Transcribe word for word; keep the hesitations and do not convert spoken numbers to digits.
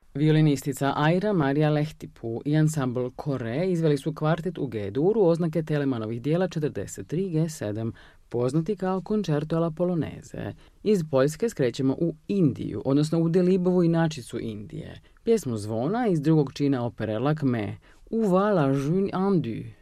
Violinistica Aira Marija Lehtipu i ansambl Kore izveli su kvartet u G-duru oznake Telemanovih dijela četrdeset tri G sedam, poznati kao Concerto alla Polonese. Iz Poljske skrećemo u Indiju, odnosno u Delibovu inačicu Indije. Pjesmu Zvona iz drugog čina opere Lakme, Où va la jeune Indue.